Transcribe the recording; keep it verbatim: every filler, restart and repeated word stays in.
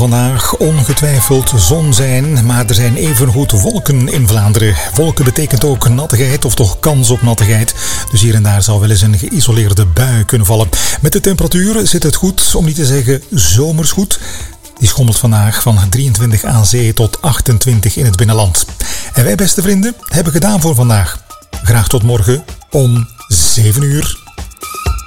vandaag ongetwijfeld zon zijn, maar er zijn evengoed wolken in Vlaanderen. Wolken betekent ook nattigheid, of toch kans op nattigheid. Dus hier en daar zou wel eens een geïsoleerde bui kunnen vallen. Met de temperatuur zit het goed, om niet te zeggen zomers goed. Die schommelt vandaag van drieëntwintig aan zee tot achtentwintig in het binnenland. En wij, beste vrienden, hebben gedaan voor vandaag. Graag tot morgen om zeven uur.